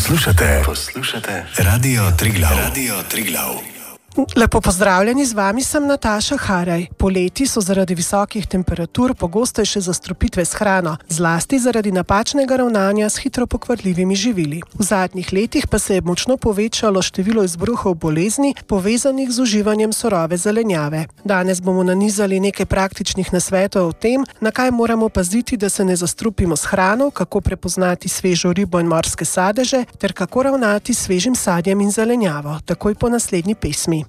Poslušate Radio Triglav. Lepo pozdravljeni, z vami sem Nataša Haraj. Poleti so zaradi visokih temperatur pogostejše zastrupitve s hrano, zlasti zaradi napačnega ravnanja s hitro pokvarljivimi živili. V zadnjih letih pa se je močno povečalo število izbruhov bolezni, povezanih z uživanjem surove zelenjave. Danes bomo nanizali nekaj praktičnih nasvetov o tem, na kaj moramo paziti, da se ne zastrupimo s hrano, kako prepoznati svežo ribo in morske sadeže, ter kako ravnati s svežim sadjem in zelenjavo. Takoj po naslednji pesmi.